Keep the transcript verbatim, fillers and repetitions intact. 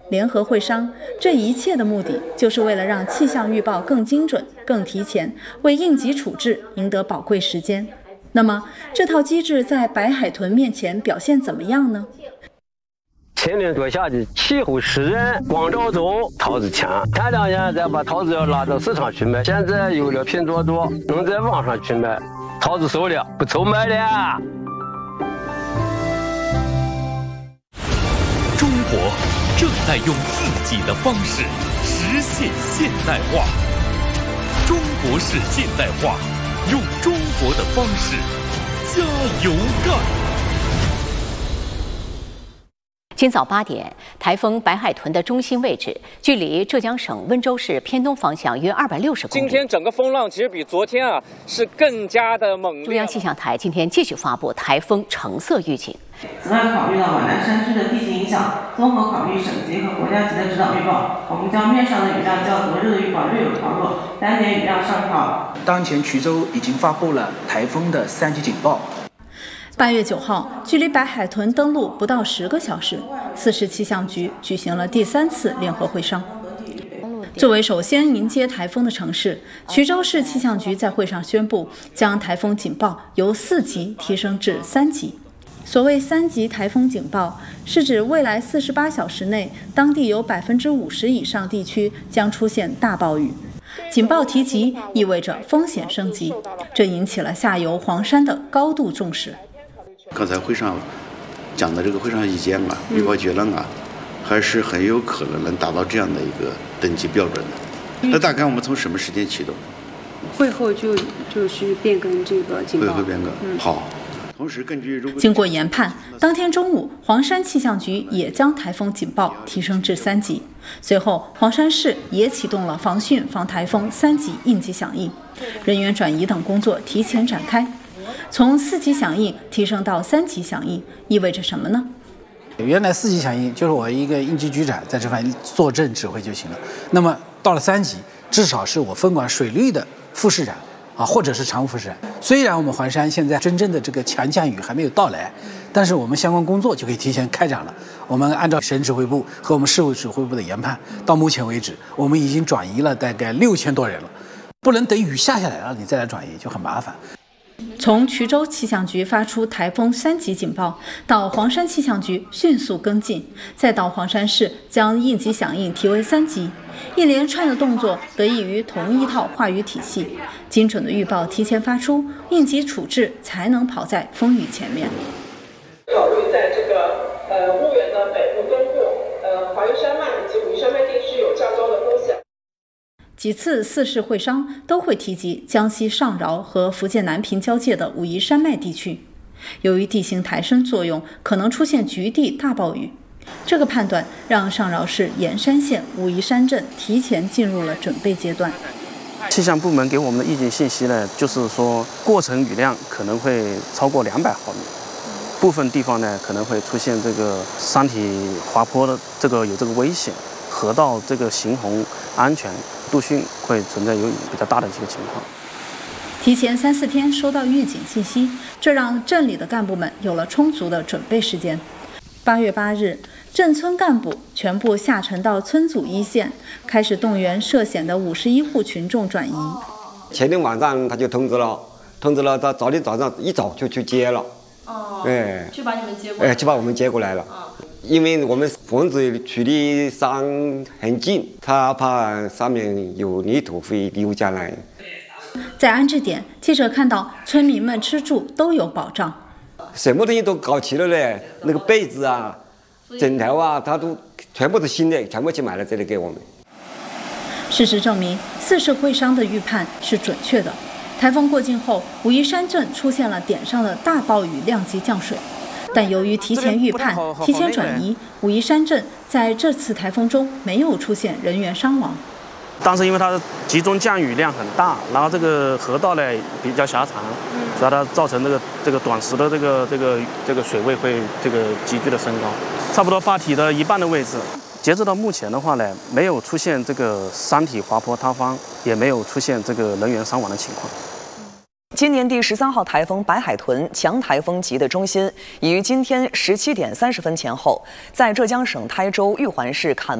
联合会商，这一切的目的就是为了让气象预报更精准、更提前，为应急处置赢得宝贵时间。那么，这套机制在白海豚面前表现怎么样呢？ 前年多下的气候湿润，光照足，桃子强。前两年再把桃子要拉到市场去卖，现在有了拼多多，能在网上去卖，桃子熟了，不愁卖了。 中国正在用自己的方式实现现代化，中国式现代化，用中国的方式加油干。 今早八点，台风白海豚的中心位置距离浙江省温州市偏东方向约二百六十公里。 今天整个风浪其实比昨天啊是更加的猛烈。 中央气象台今天继续发布台风橙色预警。 此外，考虑到皖南山区的地形影响，综合考虑省级和国家级的指导预报，我们将面上的雨量较昨日的预报略有调弱，单点雨量上调。 当前衢州已经发布了台风的三级警报。 八月九号，距离白海豚登陆不到十个小时，四市气象局举行了第三次联合会商。作为首先迎接台风的城市，衢州市气象局在会上宣布，将台风警报由四级提升至三级。所谓三级台风警报，是指未来四十八小时内，当地有百分之五十以上地区将出现大暴雨。警报提级意味着风险升级，这引起了下游黄山的高度重视。 刚才会上讲的这个会上意见啊，预报结论啊，还是很有可能能达到这样的一个等级标准的。那大概我们从什么时间启动？ 会后就就是变更这个警报。 会后变更，嗯、好。同时，根据如果经过研判，当天中午，黄山气象局也将台风警报提升至三级。随后，黄山市也启动了防汛防台风三级应急响应，人员转移等工作提前展开。从四级响应提升到三级响应，意味着什么呢？ 原来四级响应就是我一个应急局长在这方面坐镇指挥就行了。那么到了三级，至少是我分管水利的副市长啊，或者是常务副市长。虽然我们黄山现在真正的这个强降雨还没有到来，但是我们相关工作就可以提前开展了。我们按照省指挥部和我们市委指挥部的研判，到目前为止，我们已经转移了大概六千多人了。不能等雨下下来了你再来转移，就很麻烦。 从衢州气象局发出台风三级警报，到黄山气象局迅速跟进，再到黄山市将应急响应提为三级，一连串的动作得益于同一套话语体系，精准的预报提前发出，应急处置才能跑在风雨前面。 考虑在这个呃婺源的北部、东部、呃华云山脉以及武夷山脉地区有较高的风险。 几次四市会商都会提及江西上饶和福建南平交界的武夷山脉地区，由于地形抬升作用，可能出现局地大暴雨。这个判断让上饶市盐山县武夷山镇提前进入了准备阶段。 气象部门给我们的预警信息呢，就是说过程雨量可能会超过两百毫米，部分地方呢可能会出现这个山体滑坡的这个有这个危险，河道这个行洪安全度汛会存在有比较大的这个情况。 提前三四天收到预警信息，这让镇里的干部们有了充足的准备时间。八月八日，镇村干部全部下沉到村组一线，开始动员涉险的五十一户群众转移。 前天晚上他就通知了，通知了，到早天早上一早就去接了。 哦， 哎， 就把你们接过来。 哎，就把我们接过来了。哦，因为我们房子距离山很近，他怕上面有泥土会流下来。 在安置点，记者看到村民们吃住都有保障， 什么东西都搞齐了嘞，那个被子啊、枕头啊，他都全部是新的，全部去买了这里给我们。 事实证明，四市会商的预判是准确的。台风过境后，武夷山镇出现了点上的大暴雨量级降水。但由于提前预判、提前转移，武夷山镇在这次台风中没有出现人员伤亡。 当时因为它的集中降雨量很大，然后这个河道呢比较狭长，所以它造成这个这个短时的这个这个这个水位会这个急剧的升高，差不多坝体的一半的位置。截止到目前的话呢，没有出现这个山体滑坡塌方，也没有出现这个人员伤亡的情况。 今年第十三号台风白海豚强台风级的中心已于今天十七点三十分前后，在浙江省台州玉环市坎